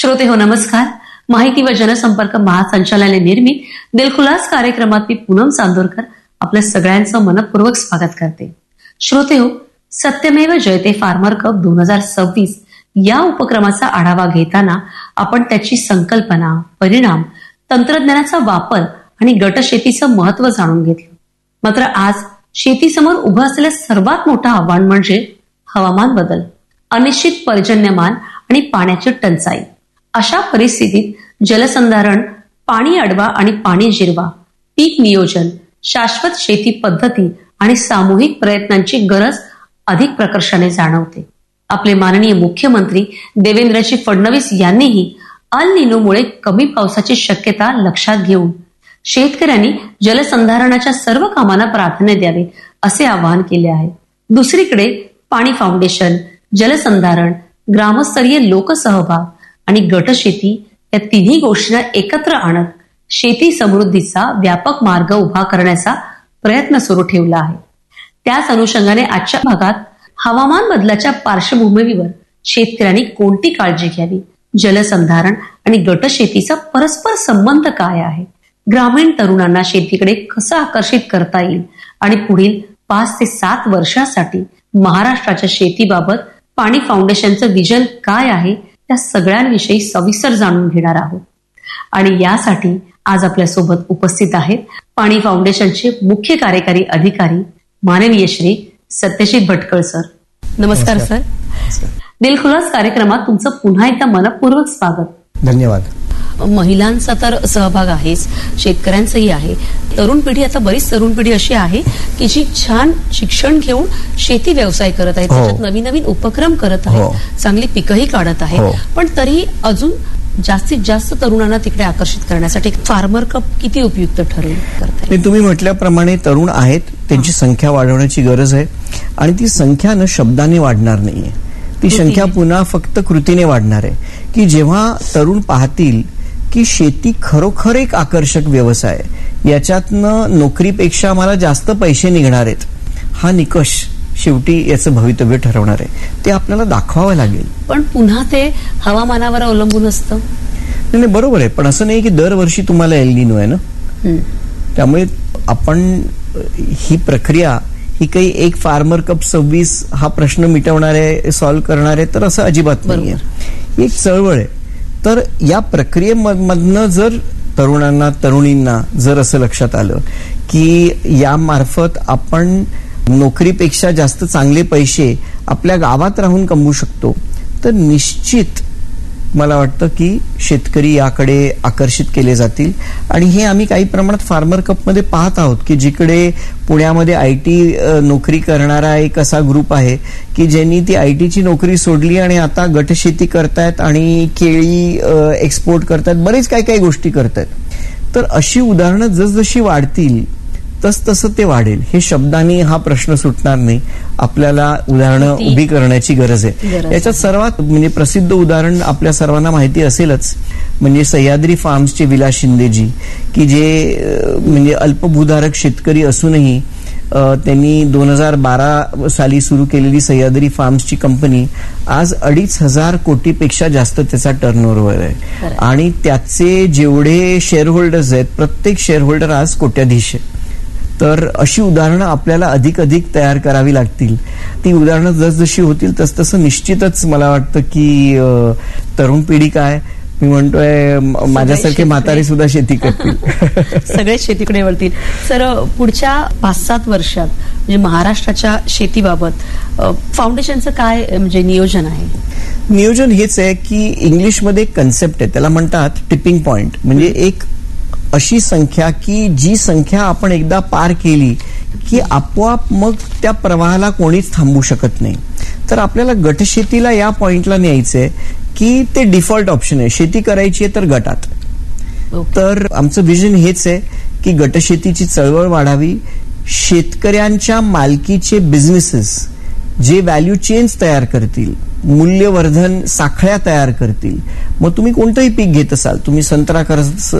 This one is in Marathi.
श्रोते हो नमस्कार. माहिती व जनसंपर्क महासंचालनालय निर्मित दिलखुलास कार्यक्रमात मी पूनम चांदोरकर आपल्या सगळ्यांचं मनपूर्वक स्वागत करते. श्रोते हो, सत्यमेव जयते फार्मर कप 2026 या उपक्रमाचा आढावा घेताना आपण त्याची संकल्पना, परिणाम, तंत्रज्ञानाचा वापर आणि गटशेतीचं महत्व जाणून घेतलं. मात्र आज शेतीसमोर उभं असलेलं सर्वात मोठं आव्हान म्हणजे हवामान बदल, अनिश्चित पर्जन्यमान आणि पाण्याची टंचाई. अशा परिस्थितीत जलसंधारण, पाणी अडवा आणि पाणी जिरवा, पीक नियोजन, शाश्वत शेती पद्धती आणि सामूहिक प्रयत्नांची गरज अधिक प्रकर्षाने जाणवते. आपले माननीय मुख्यमंत्री देवेंद्रजी फडणवीस यांनीही अल निनोमुळे कमी पावसाची शक्यता लक्षात घेऊन शेतकऱ्यांनी जलसंधारणाच्या सर्व कामांना प्राधान्य द्यावे असे आवाहन केले आहे. दुसरीकडे पाणी फाउंडेशन, जलसंधारण, ग्रामस्तरीय लोकसहभाग आणि गटशेती या तिन्ही गोष्टींना एकत्र आणत शेती समृद्धीचा व्यापक मार्ग उभा करण्याचा प्रयत्न सुरू ठेवला आहे. त्याच अनुषंगाने आजच्या भागात हवामान बदलाच्या पार्श्वभूमीवर शेतकऱ्यांनी कोणती काळजी घ्यावी, जलसंधारण आणि गटशेतीचा परस्पर संबंध काय आहे, ग्रामीण तरुणांना शेतीकडे कसं आकर्षित करता येईल आणि पुढील 5 ते 7 वर्षांसाठी महाराष्ट्राच्या शेतीबाबत पाणी फाउंडेशनचं विजन काय आहे, त्या सगळ्यांविषयी सविस्तर जाणून घेणार आहोत. आणि यासाठी आज आपल्यासोबत उपस्थित आहेत पाणी फाउंडेशनचे मुख्य कार्यकारी अधिकारी माननीय श्री सत्यजित भटकळ सर. नमस्कार सर. दिलखुलास कार्यक्रमात तुमचं पुन्हा एकदा मनपूर्वक स्वागत. धन्यवाद. महिलांचा तर सहभाग आहेच, शेतकऱ्यांचाही आहे. तरुण पिढी, आता बरीच तरुण पिढी अशी आहे की जी छान शिक्षण घेऊन शेती व्यवसाय करत आहे, त्याच्यात नवीन नवीन उपक्रम करत आहे, चांगली पिकंही काढत आहे. पण तरी अजून जास्तीत जास्त तरुणांना तिकडे आकर्षित करण्यासाठी फार्मर कप किती उपयुक्त ठरेल? तुम्ही म्हटल्याप्रमाणे तरुण आहेत, त्यांची संख्या वाढवण्याची गरज आहे आणि ती संख्या न शब्दाने वाढणार नाहीये, ती संख्या पुन्हा फक्त कृतीने वाढणार आहे. की जेव्हा तरुण पाहतील की शेती खरोखर एक आकर्षक व्यवसाय, याच्यातनं नोकरीपेक्षा मला जास्त पैसे निघणार आहेत, हा निकष शेवटी याचं भवितव्य ठरवणार आहे. ते आपल्याला दाखवावं लागेल. पण पुन्हा ते हवामानावर अवलंबून असतं. नाही, बरोबर आहे. पण असं नाही की दरवर्षी तुम्हाला एल निनो आहे ना. त्यामुळे आपण ही प्रक्रिया ही काही एक फार्मर कप 26 हा प्रश्न मिटवणार आहे, सॉल्व्ह करणार आहे, तर असं अजिबात नाहीये. एक चळवळ आहे. तर या प्रक्रियेमधनं जर तरुणांना, तरुणींना जर असं लक्षात आलं की यामार्फत आपण नोकरीपेक्षा जास्त चांगले पैसे आपल्या गावात राहून कमवू शकतो, तर निश्चित मला वाटतं की शेतकरी याकडे आकर्षित केले जातील. आणि हे आम्ही काही प्रमाणात फार्मर कपमध्ये पाहत आहोत की जिकडे पुण्यामध्ये IT नोकरी करणारा एक असा ग्रुप आहे की ज्यांनी ती ITची नोकरी सोडली आणि आता गटशेती करतायत आणि केळी एक्सपोर्ट करतायत, बरेच काही गोष्टी करतायत. तर अशी उदाहरणं जसजशी वाढतील तसतसं ते वाढेल. हे शब्दांनी हा प्रश्न सुटणार नाही. आपल्याला उदाहरणं उभी करण्याची गरज आहे. याच्यात सर्वात म्हणजे प्रसिद्ध उदाहरण आपल्या सर्वांना माहिती असेलच, म्हणजे सह्याद्री फार्म्सचे विलास शिंदेजी, की जे म्हणजे अल्पभूधारक शेतकरी असूनही त्यांनी 2012 साली सुरू केलेली सह्याद्री फार्म्सची कंपनी आज 2,500 कोटीपेक्षा जास्त त्याचा टर्नओव्हर आहे. आणि त्याचे जेवढे शेअर होल्डर्स आहेत, प्रत्येक शेअर होल्डर आज कोट्याधीश आहे. तर अशी उदाहरणं आपल्याला अधिक तयार करावी लागतील. ती उदाहरणं जसजशी होतील तसतसं निश्चितच मला वाटतं की तरुण पिढी काय, मी म्हणतोय माझ्यासारखे म्हातारे सुद्धा शेती करतील. सगळे शेतीकडे वळतील. सर, पुढच्या 5-7 वर्षात म्हणजे महाराष्ट्राच्या शेतीबाबत फाउंडेशनचं काय म्हणजे नियोजन आहे? नियोजन हेच आहे की इंग्लिशमध्ये एक कन्सेप्ट आहे, त्याला म्हणतात टिपिंग पॉइंट. म्हणजे एक अशी संख्या की जी संख्या आपण एकदा पार केली की आपोआप मग त्या प्रवाहाला कोणीच थांबवू शकत नाही. तर आपल्याला गटशेतीला या पॉइंटला न्यायचंय की ते डिफॉल्ट ऑप्शन आहे, शेती करायची आहे तर गटात. तर आमचं विजन हेच आहे की गटशेतीची चळवळ वाढावी, शेतकऱ्यांच्या मालकीचे बिझनेसेस जे व्हॅल्यू चेन्स तयार करतील, मूल्यवर्धन साखळ्या तयार करतील. मग तुम्ही कोणतंही पीक घेत असाल, तुम्ही संत्रा